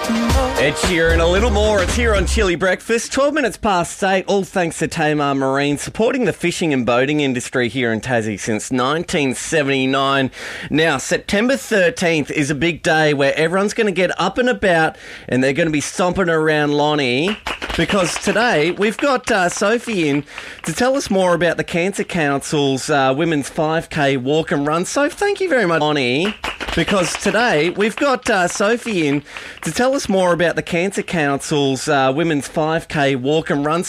Ed Sheeran, a little more. It's here on Chilly Breakfast. 12 minutes past 8, all thanks to Tamar Marine, supporting the fishing and boating industry here in Tassie since 1979. Now, September 13th is a big day where everyone's going to get up and about and they're going to be stomping around Lonnie, because today we've got Sophie in to tell us more about the Cancer Council's Women's 5K walk and run. So thank you very much, Lonnie. Because today we've got Sophie in to tell us more about the Cancer Council's Women's 5K walk and run.